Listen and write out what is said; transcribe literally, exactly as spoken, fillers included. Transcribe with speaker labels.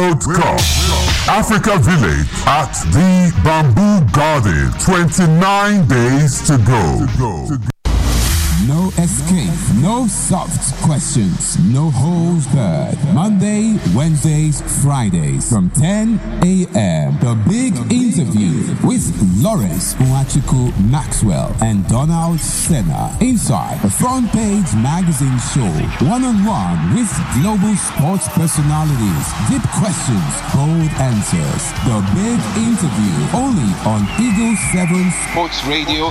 Speaker 1: World Cup. Africa Village at the Bamboo Garden. twenty-nine days to go.
Speaker 2: No escape, no soft questions, no holds barred. Monday, Wednesdays, Fridays from ten a.m. The Big Interview with Lawrence Uachiku Maxwell and Donald Senna inside the Front Page Magazine Show. One-on-one with global sports personalities. Deep questions, bold answers. The Big Interview only on Eagle seven Sports Radio.